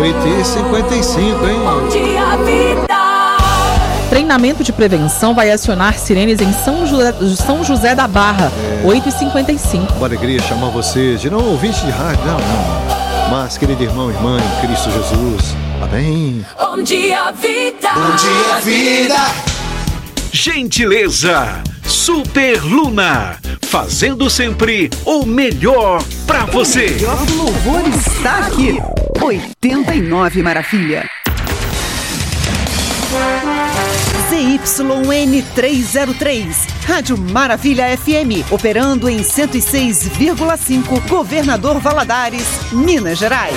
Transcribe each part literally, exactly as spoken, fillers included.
oito e cinquenta e cinco, hein? Bom dia, vida! Treinamento de prevenção vai acionar sirenes em São José, São José da Barra, é. oito e cinquenta e cinco. Uma alegria chamar você de não ouvinte de rádio, não, não. Mas, querido irmão e irmã em Cristo Jesus, amém. Bom dia, vida! Bom dia, vida! Gentileza, Super Luna, fazendo sempre o melhor pra você. O melhor do louvor está aqui. oitenta e nove Maravilha. Z Y N trezentos e três, Rádio Maravilha F M, operando em cento e seis vírgula cinco, Governador Valadares, Minas Gerais.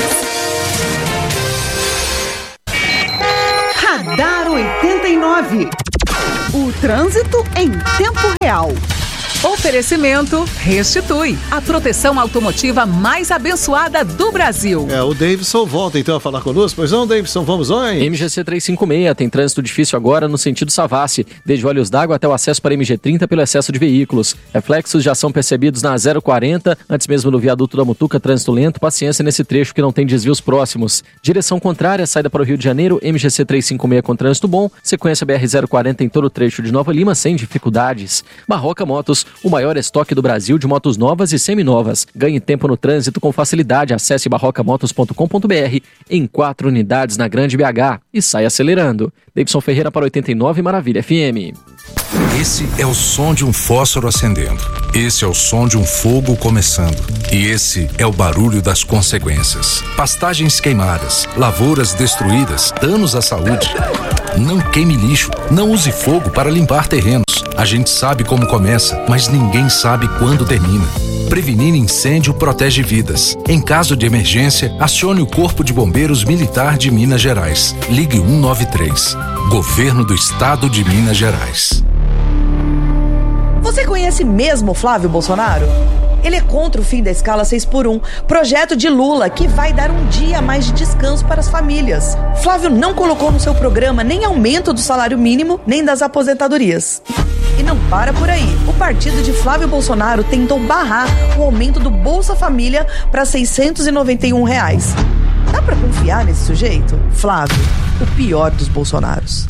Radar oitenta e nove. O trânsito em tempo real. Oferecimento Restitui, a proteção automotiva mais abençoada do Brasil. É, o Davidson volta então a falar conosco. Pois não, Davidson, vamos lá, hein? M G C trezentos e cinquenta e seis tem trânsito difícil agora no sentido Savassi, desde Olhos d'Água até o acesso para M G trinta pelo excesso de veículos. Reflexos já são percebidos na zero quarenta, antes mesmo no viaduto da Mutuca, trânsito lento, paciência nesse trecho que não tem desvios próximos. Direção contrária, saída para o Rio de Janeiro, M G C trezentos e cinquenta e seis com trânsito bom, sequência B R zero quarenta em todo o trecho de Nova Lima sem dificuldades. Barroca Motos, o maior estoque do Brasil de motos novas e seminovas. Ganhe tempo no trânsito com facilidade. Acesse barroca motos ponto com ponto b r em quatro unidades na Grande B H e sai acelerando. Davidson Ferreira para oitenta e nove Maravilha F M. Esse é o som de um fósforo acendendo. Esse é o som de um fogo começando. E esse é o barulho das consequências. Pastagens queimadas, lavouras destruídas, danos à saúde. Não queime lixo, não use fogo para limpar terrenos. A gente sabe como começa, mas ninguém sabe quando termina. Prevenir incêndio protege vidas. Em caso de emergência, acione o Corpo de Bombeiros Militar de Minas Gerais. Ligue um nove três. Governo do Estado de Minas Gerais. Você conhece mesmo Flávio Bolsonaro? Ele é contra o fim da escala seis por um, projeto de Lula que vai dar um dia a mais de descanso para as famílias. Flávio não colocou no seu programa nem aumento do salário mínimo, nem das aposentadorias. E não para por aí. O partido de Flávio Bolsonaro tentou barrar o aumento do Bolsa Família para seiscentos e noventa e um reais. Dá pra confiar nesse sujeito? Flávio, o pior dos Bolsonaros.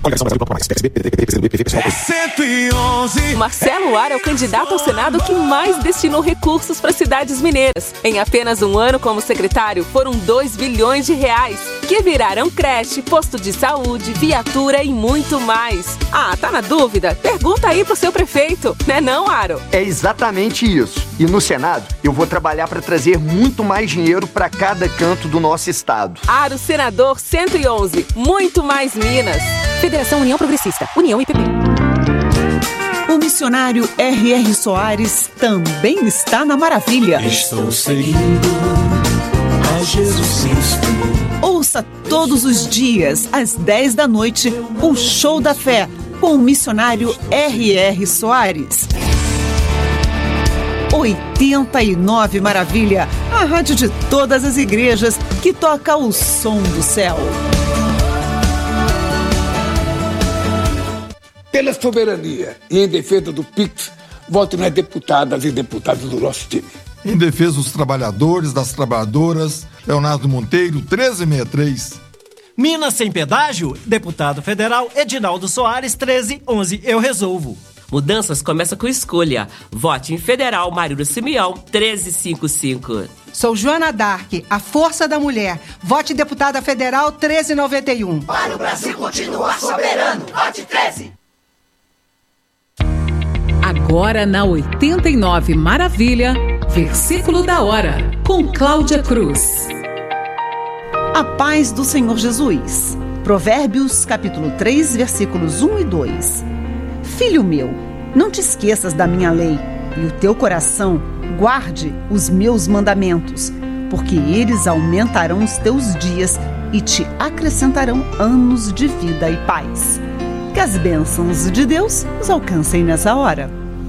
cento e onze. Marcelo Ar é o candidato ao Senado que mais destinou recursos para cidades mineiras. Em apenas um ano como secretário, foram dois bilhões de reais, que viraram creche, posto de saúde, viatura e muito mais. Ah, tá na dúvida? Pergunta aí pro seu prefeito, né não, Aro? É exatamente isso. E no Senado, eu vou trabalhar para trazer muito mais dinheiro para cada canto do nosso estado. Aro Senador cento e onze. Muito mais Minas. Federação União Progressista. União I P P. O missionário R R Soares também está na Maravilha. Estou seguindo a Jesus Cristo. Ouça todos os dias, às dez da noite, o Show da Fé com o missionário R R Soares. oitenta e nove Maravilha, a rádio de todas as igrejas que toca o som do céu. Pela soberania e em defesa do P I X, voto nas deputadas e deputados do nosso time. Em defesa dos trabalhadores, das trabalhadoras, Leonardo Monteiro, treze sessenta e três. Minas sem pedágio, deputado federal Edinaldo Soares, treze onze, eu resolvo. Mudanças começa com escolha. Vote em Federal Marília Simeão, treze cinquenta e cinco. Sou Joana Dark, a força da mulher. Vote deputada federal treze noventa e um. Para o Brasil continuar soberano, vote treze. Agora na oitenta e nove Maravilha, versículo da hora, com Cláudia Cruz. A paz do Senhor Jesus. Provérbios, capítulo três, versículos um e dois. Filho meu, não te esqueças da minha lei, e o teu coração guarde os meus mandamentos, porque eles aumentarão os teus dias e te acrescentarão anos de vida e paz. Que as bênçãos de Deus os alcancem nessa hora.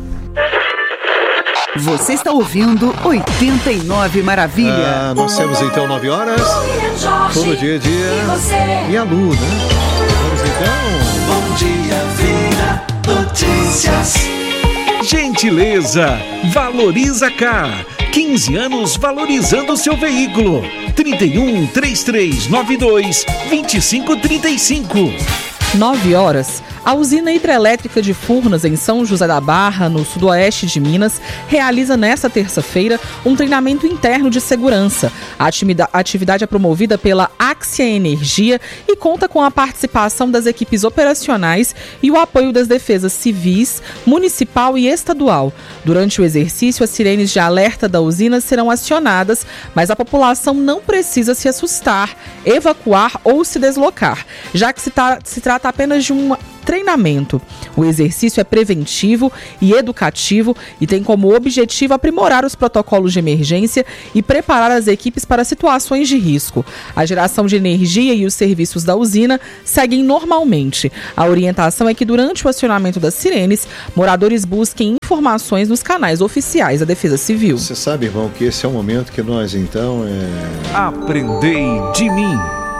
Você está ouvindo oitenta e nove Maravilha. Ah, nós temos então nove horas, todo dia a dia, e a Lu, né? Vamos então. Bom dia, vida, notícias. Gentileza, Valoriza Car. quinze anos valorizando seu veículo. trinta e um, trinta e três, noventa e dois, vinte e cinco, trinta e cinco. nove horas. A usina hidrelétrica de Furnas, em São José da Barra, no sudoeste de Minas, realiza nesta terça-feira um treinamento interno de segurança. A atividade é promovida pela Axia Energia e conta com a participação das equipes operacionais e o apoio das defesas civis, municipal e estadual. Durante o exercício, as sirenes de alerta da usina serão acionadas, mas a população não precisa se assustar, evacuar ou se deslocar, já que se, tra- se trata apenas de uma treinamento. O exercício é preventivo e educativo e tem como objetivo aprimorar os protocolos de emergência e preparar as equipes para situações de risco. A geração de energia e os serviços da usina seguem normalmente. A orientação é que durante o acionamento das sirenes, moradores busquem informações nos canais oficiais da Defesa Civil. Você sabe, irmão, que esse é o momento que nós, então, é... Aprendei de mim.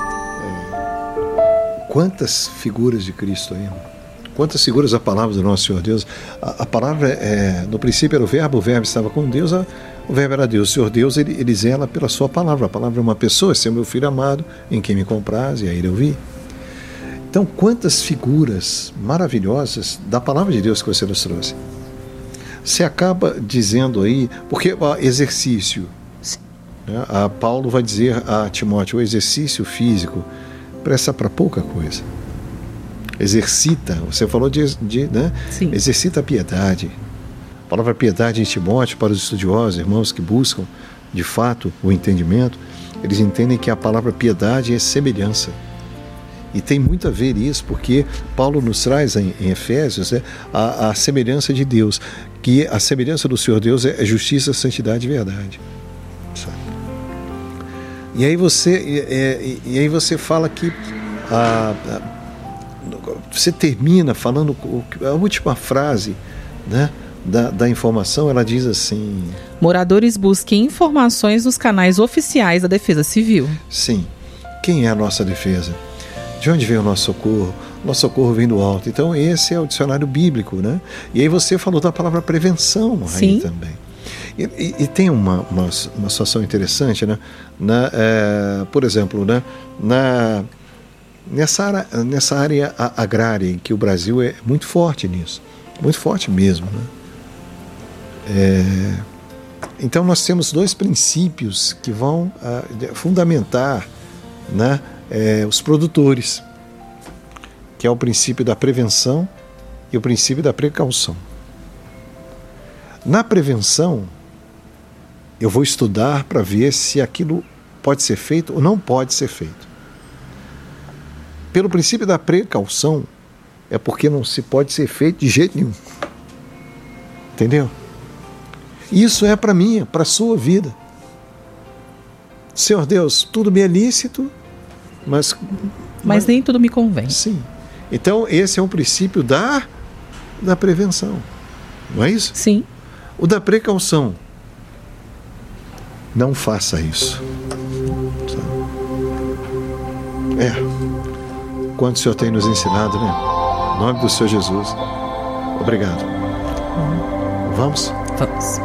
Quantas figuras de Cristo aí, irmão? Quantas figuras da palavra do nosso Senhor Deus. A, a palavra, é, no princípio era o verbo, o verbo estava com Deus, a, o verbo era Deus. O Senhor Deus, ele, ele zela pela sua palavra. A palavra é uma pessoa, esse é o meu filho amado, em quem me compraz, e a ele eu vi. Então, quantas figuras maravilhosas da palavra de Deus que você nos trouxe. Você acaba dizendo aí, porque ó, exercício, né? A Paulo vai dizer a Timóteo, o exercício físico presta para pouca coisa. Exercita, você falou de, de né? Sim. Exercita a piedade. A palavra piedade em Timóteo, para os estudiosos, irmãos que buscam de fato o entendimento, eles entendem que a palavra piedade é semelhança. E tem muito a ver isso, porque Paulo nos traz em, em Efésios né, a, a semelhança de Deus, que a semelhança do Senhor Deus é justiça, santidade e verdade. Sabe? E aí você, e, e, e aí você fala que a, a, você termina falando a última frase, né, da, da informação, ela diz assim: moradores busquem informações nos canais oficiais da Defesa Civil. Sim. Quem é a nossa defesa? De onde vem o nosso socorro? Nosso socorro vem do alto. Então esse é o dicionário bíblico, né? E aí você falou da palavra prevenção aí também. E, e, e tem uma, uma, uma situação interessante, né? Na, é, por exemplo, né? Na, nessa, área, nessa área agrária, em que o Brasil é muito forte nisso, muito forte mesmo, né? É, então nós temos dois princípios que vão uh, fundamentar, né, é, os produtores, que é o princípio da prevenção e o princípio da precaução. Na prevenção, eu vou estudar para ver se aquilo pode ser feito ou não pode ser feito. Pelo princípio da precaução, é porque não se pode ser feito de jeito nenhum. Entendeu? Isso é para mim, para a sua vida. Senhor Deus, tudo me é lícito, mas... Mas, mas nem tudo me convém. Sim. Então, esse é o princípio da, da prevenção. Não é isso? Sim. O da precaução. Não faça isso. É. Quanto o Senhor tem nos ensinado, né? Em nome do Senhor Jesus. Obrigado. Vamos? Vamos.